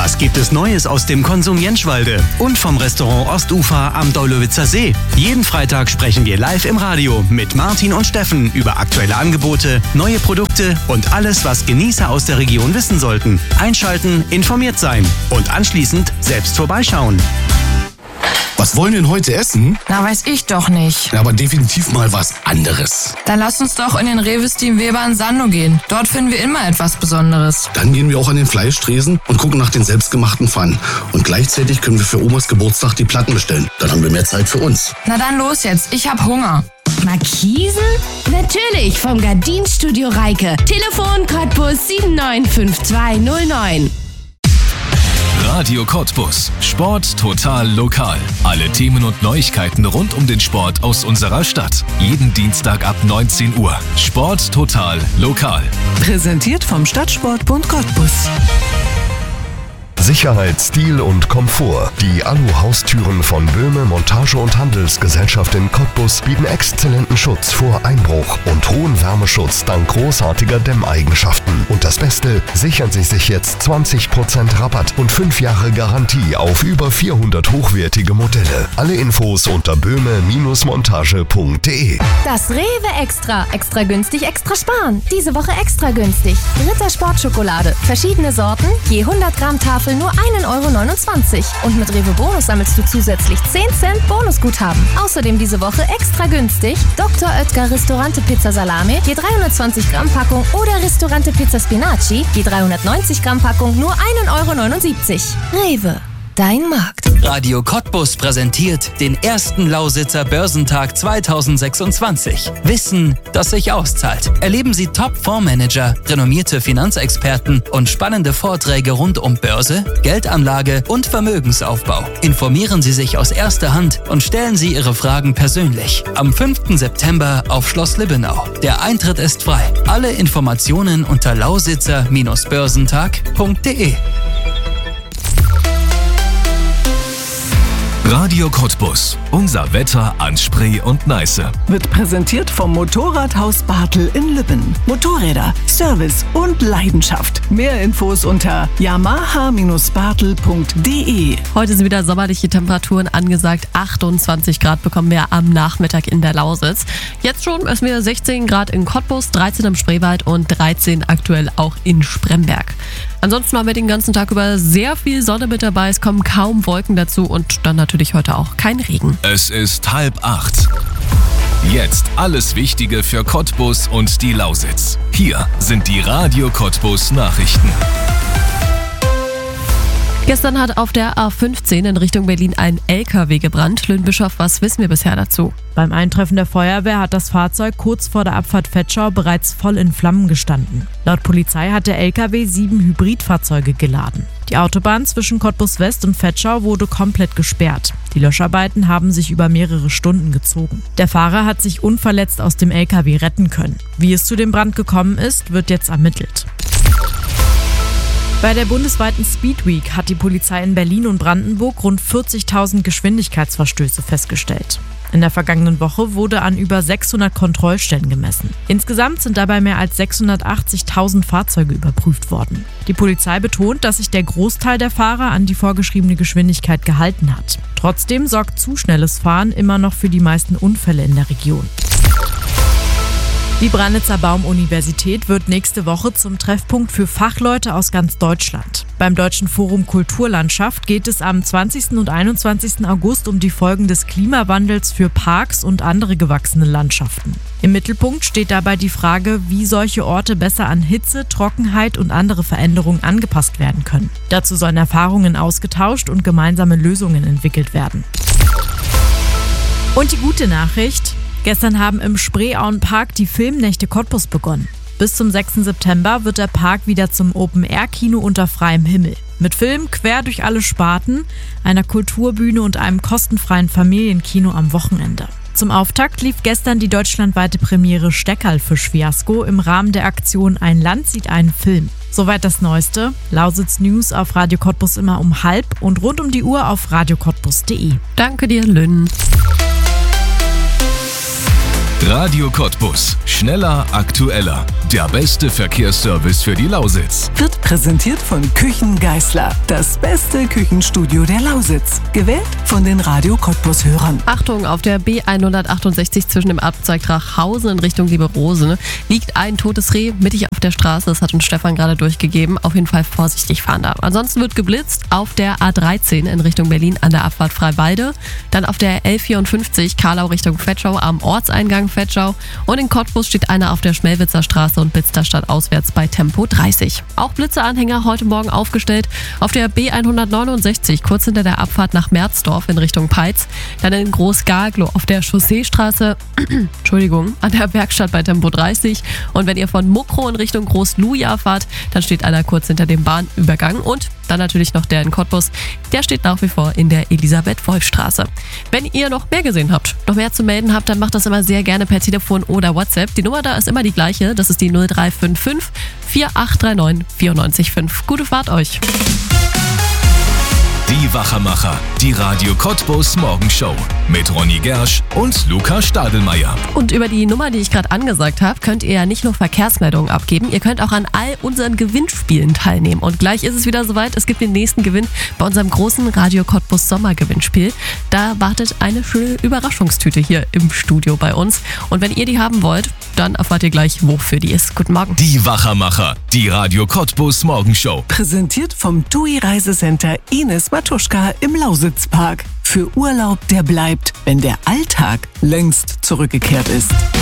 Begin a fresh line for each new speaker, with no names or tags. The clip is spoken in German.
Was gibt es Neues aus dem Konsum Jentschwalde und vom Restaurant Ostufer am Daulowitzer See? Jeden Freitag sprechen wir live im Radio mit Martin und Steffen über aktuelle Angebote, neue Produkte und alles, was Genießer aus der Region wissen sollten. Einschalten, informiert sein und anschließend selbst vorbeischauen.
Was wollen wir denn heute essen?
Na, weiß ich doch nicht.
Ja, aber definitiv mal was anderes.
Dann lass uns doch in den Rewe Team Weber in Sando gehen. Dort finden wir immer etwas Besonderes.
Dann gehen wir auch an den Fleischtresen und gucken nach den selbstgemachten Pfannen. Und gleichzeitig können wir für Omas Geburtstag die Platten bestellen. Dann haben wir mehr Zeit für uns.
Na dann los jetzt, ich hab Hunger.
Markisen? Natürlich, vom Gardinstudio Reike. Telefon Cottbus 795209.
Radio Cottbus. Sport total lokal. Alle Themen und Neuigkeiten rund um den Sport aus unserer Stadt. Jeden Dienstag ab 19 Uhr. Sport total lokal.
Präsentiert vom Stadtsportbund Cottbus.
Sicherheit, Stil und Komfort. Die Alu-Haustüren von Böhme Montage- und Handelsgesellschaft in Cottbus bieten exzellenten Schutz vor Einbruch und hohen Wärmeschutz dank großartiger Dämmeigenschaften. Und das Beste, sichern Sie sich jetzt 20% Rabatt und 5 Jahre Garantie auf über 400 hochwertige Modelle. Alle Infos unter böhme-montage.de.
Das Rewe Extra. Extra günstig, extra sparen. Diese Woche extra günstig. Ritter Sportschokolade. Verschiedene Sorten, je 100 Gramm Tafel nur 1,29 Euro. Und mit Rewe Bonus sammelst du zusätzlich 10 Cent Bonusguthaben. Außerdem diese Woche extra günstig Dr. Oetker Ristorante Pizza Salame, je 320 Gramm Packung oder Ristorante Pizza Spinaci, je 390 Gramm Packung nur 1,79 Euro. Rewe. Dein Markt.
Radio Cottbus präsentiert den ersten Lausitzer Börsentag 2026. Wissen, das sich auszahlt. Erleben Sie Top-Fondsmanager, renommierte Finanzexperten und spannende Vorträge rund um Börse, Geldanlage und Vermögensaufbau. Informieren Sie sich aus erster Hand und stellen Sie Ihre Fragen persönlich. Am 5. September auf Schloss Libbenau. Der Eintritt ist frei. Alle Informationen unter lausitzer-börsentag.de.
Radio Cottbus. Unser Wetter an Spree und Neiße.
Wird präsentiert vom Motorradhaus Bartel in Lübben. Motorräder, Service und Leidenschaft. Mehr Infos unter yamaha-bartel.de.
Heute sind wieder sommerliche Temperaturen angesagt. 28 Grad bekommen wir am Nachmittag in der Lausitz. Jetzt schon messen wir 16 Grad in Cottbus, 13 im Spreewald und 13 aktuell auch in Spremberg. Ansonsten haben wir den ganzen Tag über sehr viel Sonne mit dabei. Es kommen kaum Wolken dazu und dann natürlich heute auch kein Regen.
Es ist 7:30. Jetzt alles Wichtige für Cottbus und die Lausitz. Hier sind die Radio Cottbus Nachrichten.
Gestern hat auf der A15 in Richtung Berlin ein LKW gebrannt. Lynn-Bischof, was wissen wir bisher dazu?
Beim Eintreffen der Feuerwehr hat das Fahrzeug kurz vor der Abfahrt Vetschau bereits voll in Flammen gestanden. Laut Polizei hat der LKW 7 Hybridfahrzeuge geladen. Die Autobahn zwischen Cottbus West und Vetschau wurde komplett gesperrt. Die Löscharbeiten haben sich über mehrere Stunden gezogen. Der Fahrer hat sich unverletzt aus dem LKW retten können. Wie es zu dem Brand gekommen ist, wird jetzt ermittelt. Bei der bundesweiten Speed Week hat die Polizei in Berlin und Brandenburg rund 40.000 Geschwindigkeitsverstöße festgestellt. In der vergangenen Woche wurde an über 600 Kontrollstellen gemessen. Insgesamt sind dabei mehr als 680.000 Fahrzeuge überprüft worden. Die Polizei betont, dass sich der Großteil der Fahrer an die vorgeschriebene Geschwindigkeit gehalten hat. Trotzdem sorgt zu schnelles Fahren immer noch für die meisten Unfälle in der Region. Die Brandnitzer Baum-Universität wird nächste Woche zum Treffpunkt für Fachleute aus ganz Deutschland. Beim Deutschen Forum Kulturlandschaft geht es am 20. und 21. August um die Folgen des Klimawandels für Parks und andere gewachsene Landschaften. Im Mittelpunkt steht dabei die Frage, wie solche Orte besser an Hitze, Trockenheit und andere Veränderungen angepasst werden können. Dazu sollen Erfahrungen ausgetauscht und gemeinsame Lösungen entwickelt werden. Und die gute Nachricht: Gestern haben im Spreeauen-Park die Filmnächte Cottbus begonnen. Bis zum 6. September wird der Park wieder zum Open-Air-Kino unter freiem Himmel. Mit Filmen quer durch alle Sparten, einer Kulturbühne und einem kostenfreien Familienkino am Wochenende. Zum Auftakt lief gestern die deutschlandweite Premiere Steckerlfisch-Fiasko im Rahmen der Aktion Ein Land sieht einen Film. Soweit das Neueste. Lausitz News auf Radio Cottbus immer um 12:30 und rund um die Uhr auf radiocottbus.de.
Danke dir, Lynn.
Radio Cottbus. Schneller, aktueller. Der beste Verkehrsservice für die Lausitz.
Wird präsentiert von Küchen Geisler. Das beste Küchenstudio der Lausitz. Gewählt von den Radio Cottbus-Hörern.
Achtung, auf der B168 zwischen dem Abzweig Rachhausen in Richtung Lieberose liegt ein totes Reh mittig auf der Straße. Das hat uns Stefan gerade durchgegeben. Auf jeden Fall vorsichtig fahren da. Ansonsten wird geblitzt auf der A13 in Richtung Berlin an der Abfahrt Freiwalde. Dann auf der L54 Karlau Richtung Vetschau am Ortseingang Vetschau. Und in Cottbus steht einer auf der Schmelwitzer Straße und blitzt da stadtauswärts bei Tempo 30. Auch Blitzeanhänger heute Morgen aufgestellt auf der B169 kurz hinter der Abfahrt nach Merzdorf in Richtung Peitz. Dann in Groß-Gaglow auf der Chausseestraße, Entschuldigung, an der Werkstatt bei Tempo 30. Und wenn ihr von Mukro in Richtung Groß-Luja fahrt, dann steht einer kurz hinter dem Bahnübergang. Und dann natürlich noch der in Cottbus, der steht nach wie vor in der Elisabeth-Wolf-Straße. Wenn ihr noch mehr gesehen habt, noch mehr zu melden habt, dann macht das immer sehr gerne per Telefon oder WhatsApp. Die Nummer da ist immer die gleiche, das ist die 0355 4839 945. Gute Fahrt euch!
Die Wachermacher, die Radio Cottbus Morgenshow mit Ronny Gersch und Luca Stadelmeier.
Und über die Nummer, die ich gerade angesagt habe, könnt ihr ja nicht nur Verkehrsmeldungen abgeben, ihr könnt auch an all unseren Gewinnspielen teilnehmen. Und gleich ist es wieder soweit, es gibt den nächsten Gewinn bei unserem großen Radio Cottbus Sommergewinnspiel. Da wartet eine schöne Überraschungstüte hier im Studio bei uns. Und wenn ihr die haben wollt, dann erfahrt ihr gleich, wofür die ist. Guten Morgen.
Die Wachermacher, die Radio Cottbus Morgenshow.
Präsentiert vom TUI Reisecenter Ines Matuschka im Lausitzpark. Für Urlaub, der bleibt, wenn der Alltag längst zurückgekehrt ist.